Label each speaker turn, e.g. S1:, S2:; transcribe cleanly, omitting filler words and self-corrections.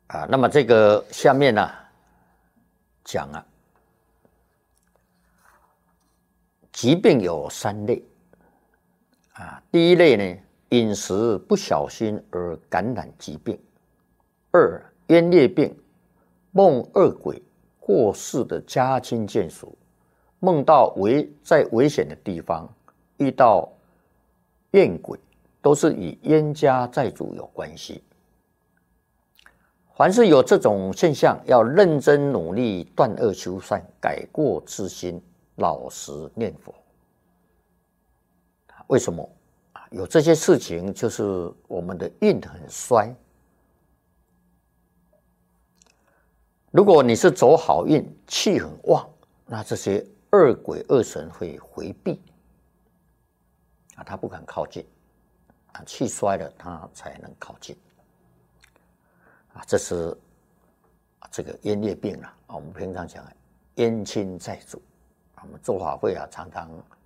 S1: 那么这个下面呢讲啊，疾病有3类第一类呢，饮食不小心而感染疾病；二，冤裂病，梦恶鬼过世的家亲眷属，梦到在危险的地方遇到怨鬼，都是与冤家债主有关系。凡是有这种现象，要认真努力断恶修善，改过自新，老实念佛。为什么有这些事情？就是我们的运很衰。如果你是走好运，气很旺，那这些恶鬼恶神会回避他不敢靠近气衰了他才能靠近这是这个冤裂病我们平常讲冤亲债主我们做法会常常